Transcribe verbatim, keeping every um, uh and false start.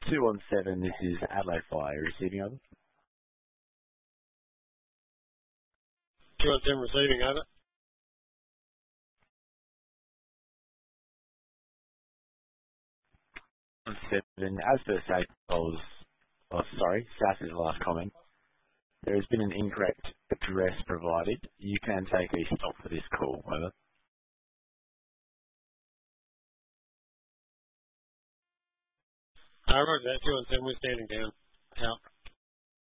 Two on seven, this is Adelaide Fire, receiving over. Two on seven, receiving over. On seven, as per Safe's, oh sorry, South's last comment, there has been an incorrect address provided. You can take a stop for this call, over. Uh, roger that, two on seven, we're standing down. Out.